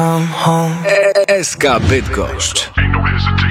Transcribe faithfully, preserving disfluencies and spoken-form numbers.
I'm home. S K Bydgoszcz. Ain't no hesitation.